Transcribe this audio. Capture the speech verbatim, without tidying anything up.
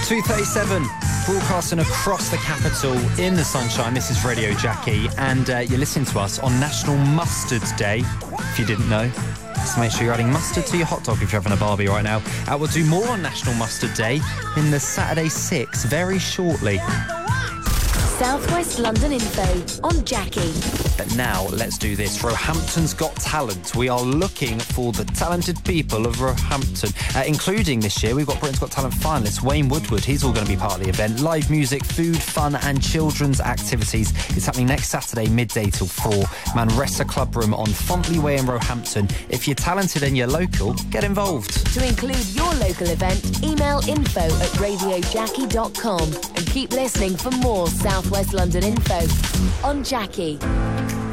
two thirty-seven, broadcasting across the capital in the sunshine. This is Radio Jackie, and uh, you're listening to us on National Mustard Day, if you didn't know. So make sure you're adding mustard to your hot dog if you're having a barbie right now. Uh, we'll do more on National Mustard Day in the Saturday Six very shortly. Southwest London info on Jackie. But now, let's do this. Roehampton's Got Talent. We are looking for the talented people of Roehampton, uh, including this year, we've got Britain's Got Talent finalist Wayne Woodward. He's all going to be part of the event. Live music, food, fun and children's activities. It's happening next Saturday, midday till four. Manresa Club Room on Fontley Way in Roehampton. If you're talented and you're local, get involved. To include your local event, email info at radio jackie dot com and keep listening for more Southwest London info on Jackie.